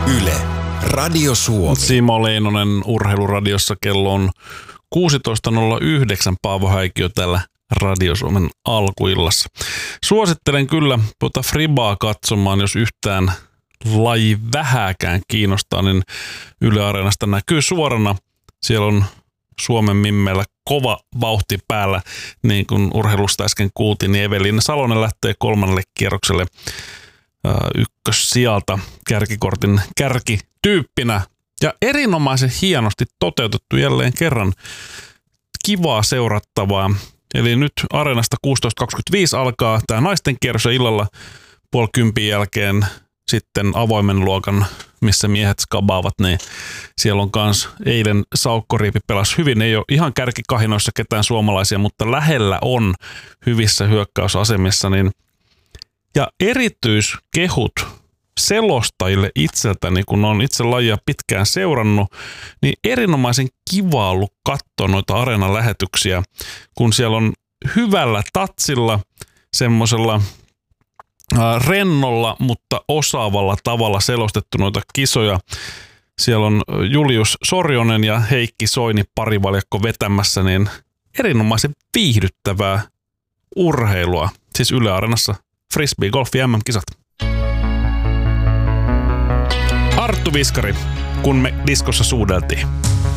Yle, Radio Suomi. Simo Leinonen Urheiluradiossa, kello on 16.09. Paavo Häikiö täällä Radio Suomen alkuillassa. Suosittelen kyllä Fribaa katsomaan, jos yhtään laji vähääkään kiinnostaa, niin Yle Areenasta näkyy suorana. Siellä on Suomen mimmeillä kova vauhti päällä, niin kuin urheilusta äsken kuultiin, niin Eveliina Salonen lähtee 3. kierrokselle ykkössijalta kärkikortin kärkityyppinä. Ja erinomaisen hienosti toteutettu jälleen kerran. Kivaa seurattavaa. Eli nyt Areenasta 16.25 alkaa tämä naisten kierros ja illalla 9:30 jälkeen sitten avoimen luokan, missä miehet skabaavat, niin siellä on kans eilen Saukko Riipi pelasi hyvin. Ei ole ihan kärkikahinoissa ketään suomalaisia, mutta lähellä on hyvissä hyökkäysasemissa. Niin. Ja erityiskehut selostajille itseltäni, kun on itse lajia pitkään seurannut, niin erinomaisen kiva ollut katsoa noita Areenan lähetyksiä, kun siellä on hyvällä tatsilla, semmoisella rennolla, mutta osaavalla tavalla selostettu noita kisoja. Siellä on Julius Sorjonen ja Heikki Soini parivaljakko vetämässä, niin erinomaisen viihdyttävää urheilua. Siis Yle Areenassa Frisbee Golfi MM-kisat. Arttu Viskari, kun me diskossa suudeltiin.